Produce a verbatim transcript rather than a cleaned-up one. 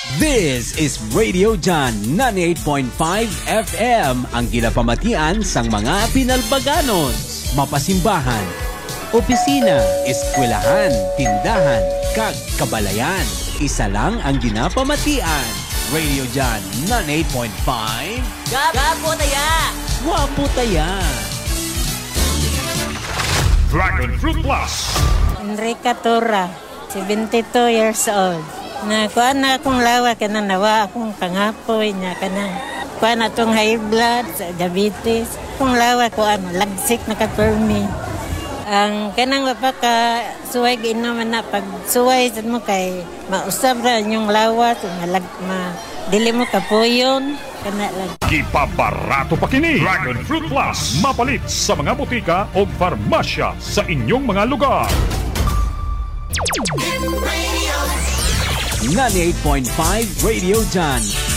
This is Radio John ninety-eight point five F M, ang ginapamatian sang mga pinalbaganos, mapasimbahan, opisina, eskwelahan, tindahan, kag kabalayan. Isa lang ang ginapamatian. Radio John ninety-eight point five. Gapo taya! Wapo taya! Dragon Fruit Plus. Enrica Tura, seventy-two years old. Na kuha na akong lawa ka na nawa akong pangapoy niya ka na. Kuha na itong high blood, diabetes. Kung lawa ko ano, lagsik na ka-permi. Ang kanang mapaka suway ginaman na pag suway sa mo kay mausab ra yung lawa, so malag, ma, dili mo kapuyon. Kana lang. Ipabarato pa kini Dragon Fruit Plus. Mapalit sa mga butika o farmasya sa inyong mga lugar. ninety-eight point five Radio John